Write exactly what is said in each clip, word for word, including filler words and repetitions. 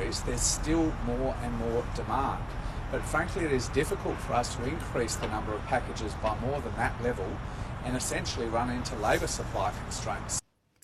increase, there's still more and more demand. But frankly, it is difficult for us to increase the number of packages by more than that level and essentially run into labour supply constraints.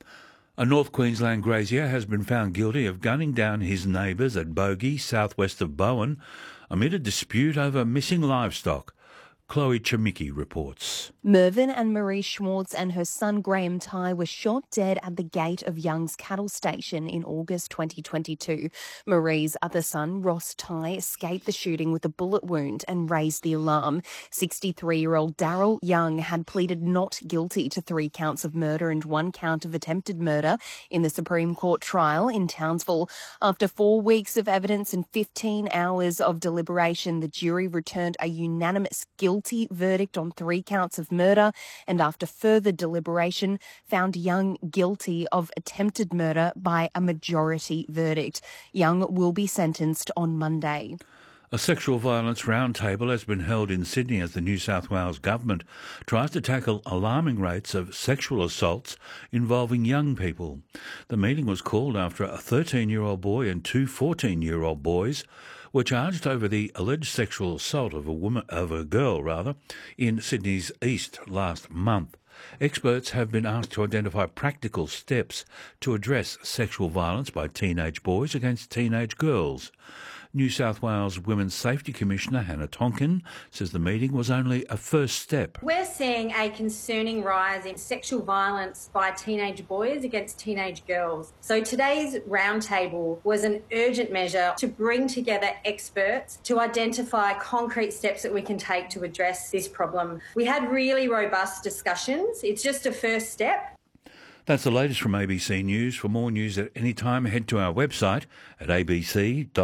A North Queensland grazier has been found guilty of gunning down his neighbours at Bogey, southwest of Bowen, amid a dispute over missing livestock. Chloe Chemicki reports. Mervyn and Marie Schwartz and her son Graham Ty were shot dead at the gate of Young's cattle station in August twenty twenty-two. Marie's other son, Ross Ty, escaped the shooting with a bullet wound and raised the alarm. sixty-three-year-old Daryl Young had pleaded not guilty to three counts of murder and one count of attempted murder in the Supreme Court trial in Townsville. After four weeks of evidence and fifteen hours of deliberation, the jury returned a unanimous guilty verdict on three counts of murder and after further deliberation found Young guilty of attempted murder by a majority verdict. Young will be sentenced on Monday. A sexual violence roundtable has been held in Sydney as the New South Wales government tries to tackle alarming rates of sexual assaults involving young people. The meeting was called after a thirteen-year-old boy and two fourteen-year-old boys were charged over the alleged sexual assault of a woman, of a girl rather, in Sydney's east last month. Experts have been asked to identify practical steps to address sexual violence by teenage boys against teenage girls. New South Wales Women's Safety Commissioner Hannah Tonkin says the meeting was only a first step. We're seeing a concerning rise in sexual violence by teenage boys against teenage girls. So today's roundtable was an urgent measure to bring together experts to identify concrete steps that we can take to address this problem. We had really robust discussions. It's just a first step. That's the latest from A B C News. For more news at any time, head to our website at abc.net.au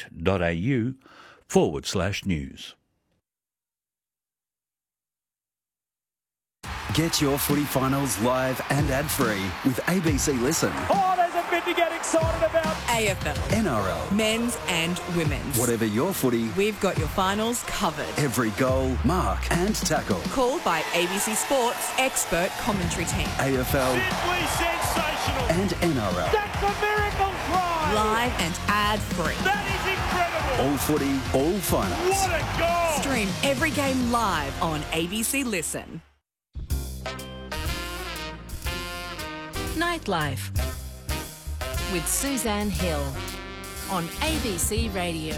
forward slash news. Get your footy finals live and ad-free with A B C Listen. Oh, there's a bit to get excited about. A F L, N R L, men's and women's. Whatever your footy, we've got your finals covered. Every goal, mark and tackle. Called by A B C Sports expert commentary team. A F L. Simply sensational. And N R L. That's a miracle try. Live and ad-free. That is incredible. All footy, all finals. What a goal. Stream every game live on A B C Listen. Nightlife with Suzanne Hill on A B C Radio.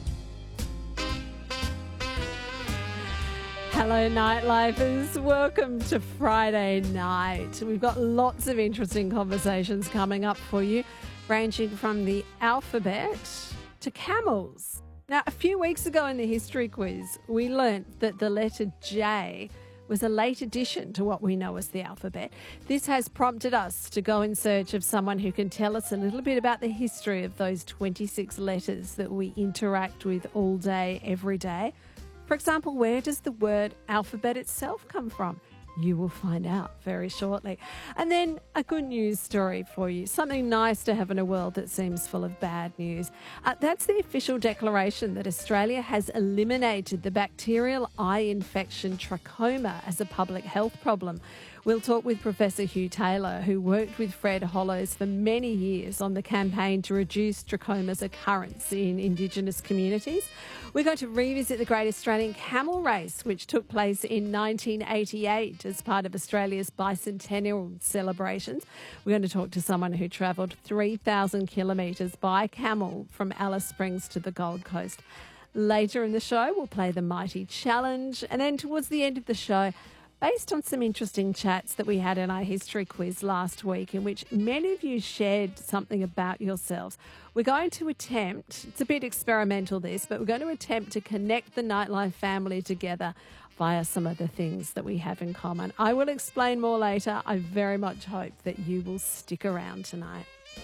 Hello, Nightlifers. Welcome to Friday night. We've got lots of interesting conversations coming up for you, ranging from the alphabet to camels. Now, a few weeks ago in the history quiz, we learnt that the letter J was a late addition to what we know as the alphabet. This has prompted us to go in search of someone who can tell us a little bit about the history of those twenty-six letters that we interact with all day, every day. For example, where does the word alphabet itself come from? You will find out very shortly. And then a good news story for you, something nice to have in a world that seems full of bad news. Uh, that's the official declaration that Australia has eliminated the bacterial eye infection trachoma as a public health problem. We'll talk with Professor Hugh Taylor, who worked with Fred Hollows for many years on the campaign to reduce trachoma's occurrence in Indigenous communities. We're going to revisit the Great Australian Camel Race, which took place in nineteen eighty-eight as part of Australia's bicentennial celebrations. We're going to talk to someone who travelled three thousand kilometres by camel from Alice Springs to the Gold Coast. Later in the show, we'll play the Mighty Challenge. And then towards the end of the show, based on some interesting chats that we had in our history quiz last week, in which many of you shared something about yourselves, we're going to attempt, it's a bit experimental this, but we're going to attempt to connect the Nightlife family together via some of the things that we have in common. I will explain more later. I very much hope that you will stick around tonight.